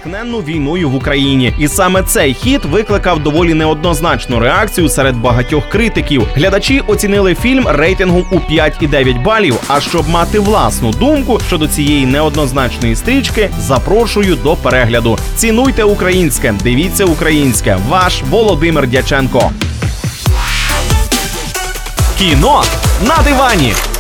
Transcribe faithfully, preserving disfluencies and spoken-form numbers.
натхненну війною в Україні. І саме цей хіт викликав доволі неоднозначну реакцію серед багатьох критиків. Глядачі оцінили фільм рейтингом у п'ять і дев'ять балів. А щоб мати власну думку щодо цієї неоднозначної стрічки, запрошую до перегляду. Цінуйте українське, дивіться українське. Ваш Володимир Дяченко. Кіно на дивані.